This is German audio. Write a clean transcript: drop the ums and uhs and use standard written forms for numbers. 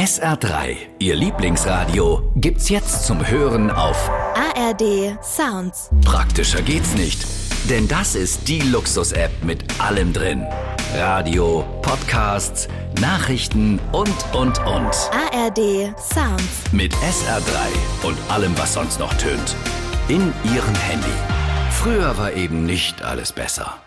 SR3, Ihr Lieblingsradio, gibt's jetzt zum Hören auf ARD Sounds. Praktischer geht's nicht, denn das ist die Luxus-App mit allem drin. Radio, Podcasts, Nachrichten und. ARD Sounds. Mit SR3 und allem, was sonst noch tönt. In Ihrem Handy. Früher war eben nicht alles besser.